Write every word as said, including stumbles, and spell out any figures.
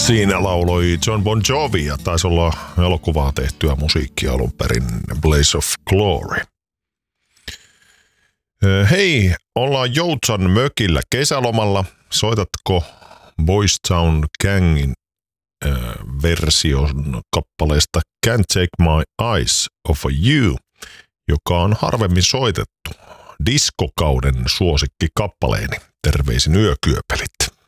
Siinä lauloi John Bon Jovi ja taisi olla elokuvaa tehtyä musiikkia alun perin Blaze of Glory. Hei, ollaan Joutsan mökillä kesälomalla. Soitatko Boys Town Gangin äh, version kappaleesta Can't Take My Eyes Off of You, joka on harvemmin soitettu diskokauden suosikki kappaleeni. Terveisin Yökyöpelit.